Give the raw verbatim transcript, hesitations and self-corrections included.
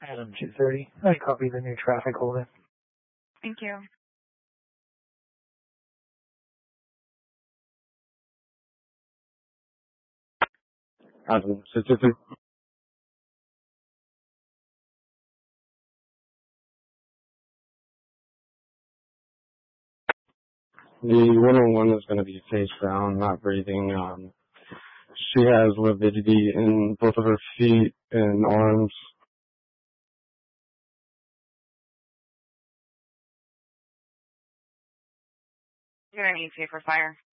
Adam two thirty. I copy the new traffic holder. Thank you. Adam two thirty. The one oh one is going to be face down, not breathing. Um, she has lividity in both of her feet and arms. You're going to need safer fire.